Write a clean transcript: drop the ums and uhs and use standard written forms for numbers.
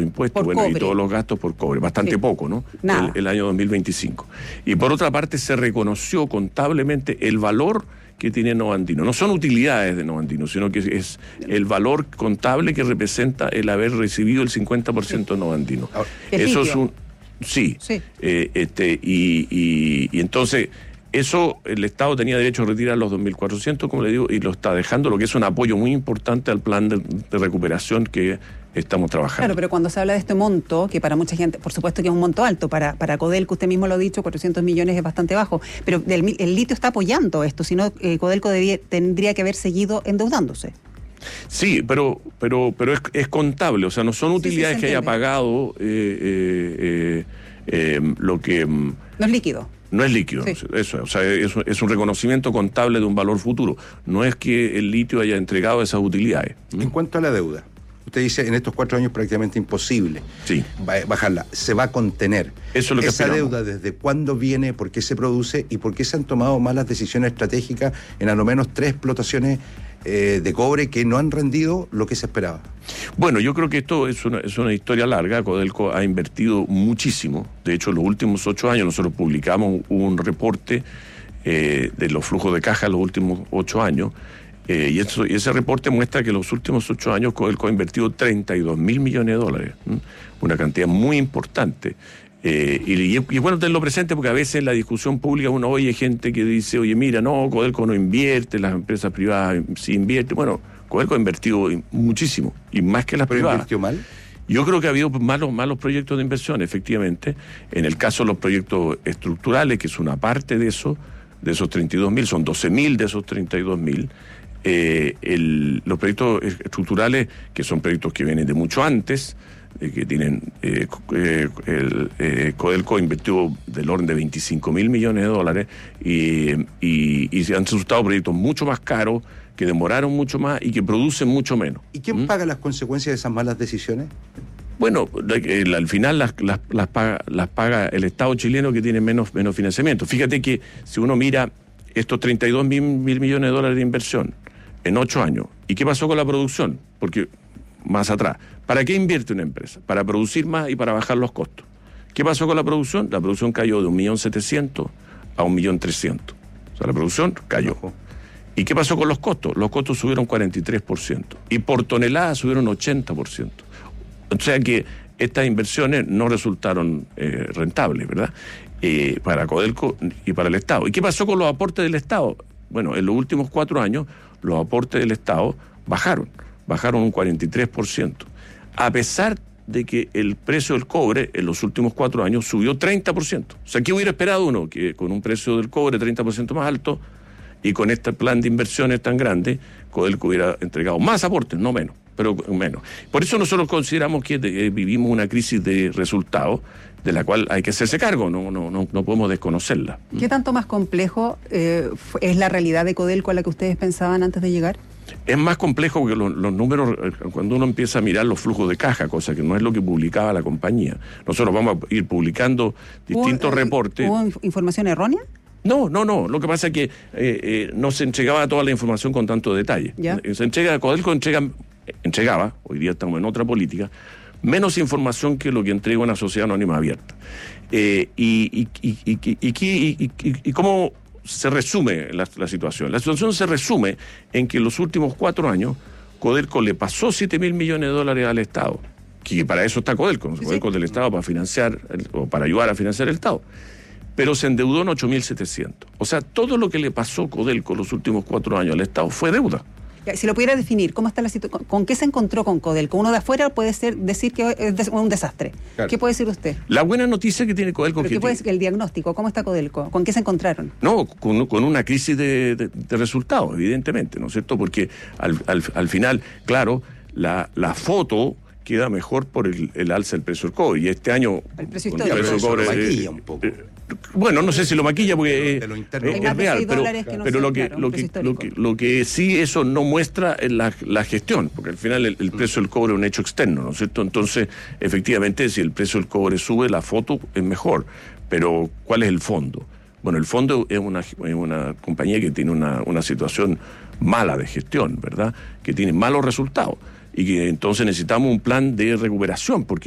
impuestos, y todos los gastos por cobre, bastante poco, ¿no? El año 2025. Y por otra parte se reconoció contablemente el valor que tiene Novandino. No son utilidades de Novandino, sino que es el valor contable que representa el haber recibido el 50% de Novandino. Eso es un... Sí. Y entonces... Eso, el Estado tenía derecho a retirar los 2.400, como le digo, y lo está dejando, lo que es un apoyo muy importante al plan de recuperación que estamos trabajando. Claro, pero cuando se habla de este monto, que para mucha gente, por supuesto que es un monto alto, para Codelco, usted mismo lo ha dicho, 400 millones es bastante bajo, pero el litio está apoyando esto, si no, Codelco tendría que haber segudo endeudándose. Sí, pero es contable, o sea, no son utilidades que haya pagado lo que... No es líquido. No es líquido, eso, o sea, es un reconocimiento contable de un valor futuro. No es que el litio haya entregado esas utilidades. En cuanto a la deuda, usted dice en estos 4 años prácticamente imposible bajarla. Se va a contener. Eso es lo que esa esperamos. deuda, ¿desde cuándo viene? ¿Por qué se produce? ¿Y por qué se han tomado malas decisiones estratégicas en a lo menos 3 explotaciones de cobre que no han rendido lo que se esperaba? Bueno, yo creo que esto es una historia larga. Codelco ha invertido muchísimo. De hecho, en los últimos 8 años nosotros publicamos un reporte de los flujos de caja en los últimos 8 años. Y ese reporte muestra que en los últimos 8 años Codelco ha invertido 32.000 millones de dólares. Una cantidad muy importante. Y es bueno tenerlo presente porque a veces en la discusión pública uno oye gente que dice, oye, mira, no, Codelco no invierte, las empresas privadas sí invierten. Bueno, Codelco ha invertido muchísimo, y más que las privadas. ¿Invirtió mal? Yo creo que ha habido malos proyectos de inversión, efectivamente. En el caso de los proyectos estructurales, que es una parte de esos 32.000, son 12.000 de esos 32.000. Los proyectos estructurales, que son proyectos que vienen de mucho antes, que tienen Codelco invirtió del orden de 25.000 millones de dólares y han resultado proyectos mucho más caros, que demoraron mucho más y que producen mucho menos. ¿Y quién paga las consecuencias de esas malas decisiones? Bueno, al final las paga el Estado chileno, que tiene menos financiamiento. Fíjate que si uno mira estos 32.000 millones de dólares de inversión en 8 años, ¿y qué pasó con la producción? Porque más atrás, ¿para qué invierte una empresa? Para producir más y para bajar los costos. ¿Qué pasó con la producción? La producción cayó de 1.700.000 a 1.300.000. O sea, la producción cayó. ¿Y qué pasó con los costos? Los costos subieron 43%. Y por tonelada subieron 80%. O sea que estas inversiones no resultaron rentables, ¿verdad? Para Codelco y para el Estado. ¿Y qué pasó con los aportes del Estado? Bueno, en los últimos 4 años, los aportes del Estado bajaron un 43%. A pesar de que el precio del cobre en los últimos 4 años subió 30%. O sea, ¿qué hubiera esperado uno? Que con un precio del cobre 30% más alto y con este plan de inversiones tan grande, Codelco hubiera entregado más aportes, no menos, pero menos. Por eso nosotros consideramos que vivimos una crisis de resultados de la cual hay que hacerse cargo, no podemos desconocerla. ¿Qué tanto más complejo es la realidad de Codelco a la que ustedes pensaban antes de llegar? Es más complejo porque los números, cuando uno empieza a mirar los flujos de caja, cosa que no es lo que publicaba la compañía. Nosotros vamos a ir publicando distintos reportes. ¿Hubo información errónea? No. Lo que pasa es que no se entregaba toda la información con tanto detalle. Codelco entregaba, hoy día estamos en otra política, menos información que lo que entrega una sociedad anónima abierta. ¿Y cómo se resume la situación? La situación se resume en que en los últimos 4 años Codelco le pasó 7.000 millones de dólares al Estado, que para eso está Codelco, Codelco es del Estado para financiar o para ayudar a financiar el Estado, pero se endeudó en 8.700. O sea, todo lo que le pasó Codelco los últimos 4 años al Estado fue deuda. Si lo pudiera definir, ¿cómo está la situación? ¿Con qué se encontró con Codelco? Uno de afuera puede decir que es un desastre. Claro. ¿Qué puede decir usted? La buena noticia que tiene Codelco... ¿Qué puede decir el diagnóstico? ¿Cómo está Codelco? ¿Con qué se encontraron? No, con una crisis de resultados, evidentemente, ¿no es cierto? Porque al final, claro, la foto queda mejor por el alza del precio del cobre. Y este año... El precio histórico. El precio del cobre maquilla un poco. Bueno, no sé si lo maquilla porque es real, pero lo que sí eso no muestra es la gestión, porque al final el precio del cobre es un hecho externo, ¿no es cierto? Entonces, efectivamente, si el precio del cobre sube, la foto es mejor, pero ¿cuál es el fondo? Bueno, el fondo es una compañía que tiene una situación mala de gestión, ¿verdad? Que tiene malos resultados y que entonces necesitamos un plan de recuperación, porque